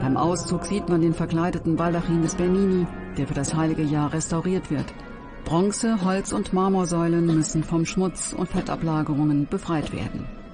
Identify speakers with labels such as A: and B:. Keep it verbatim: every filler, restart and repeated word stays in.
A: Beim Auszug sieht man den verkleideten Baldachin des Bernini, der für das heilige Jahr restauriert wird. Bronze, Holz und Marmorsäulen müssen vom Schmutz und Fettablagerungen befreit werden.